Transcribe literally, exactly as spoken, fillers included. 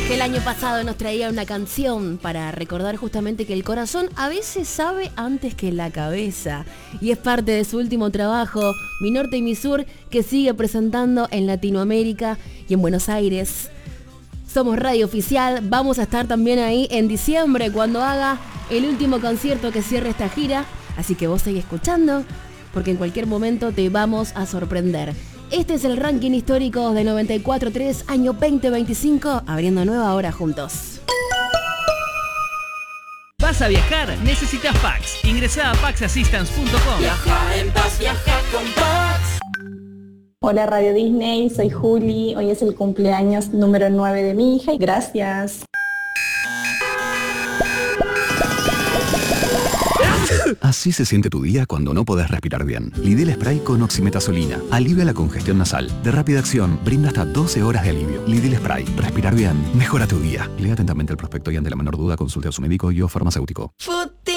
que el año pasado nos traía una canción para recordar justamente que el corazón a veces sabe antes que la cabeza. Y es parte de su último trabajo, Mi Norte y Mi Sur, que sigue presentando en Latinoamérica y en Buenos Aires. Somos Radio Oficial, vamos a estar también ahí en diciembre cuando haga el último concierto que cierre esta gira. Así que vos seguís escuchando, porque en cualquier momento te vamos a sorprender. Este es el ranking histórico de noventa y cuatro punto tres, año veinte veinticinco, abriendo nueva hora juntos. ¿Vas a viajar? Necesitas Pax. Ingresá a pax assistance punto com. Viaja en paz, viaja con Pax. Hola Radio Disney, soy Juli. Hoy es el cumpleaños número nueve de mi hija y gracias. Así se siente tu día cuando no podés respirar bien. Lidl Spray con oximetazolina. Alivia la congestión nasal. De rápida acción, brinda hasta doce horas de alivio. Lidl Spray. Respirar bien. Mejora tu día. Lea atentamente el prospecto y ante la menor duda consulte a su médico y o farmacéutico. Futi.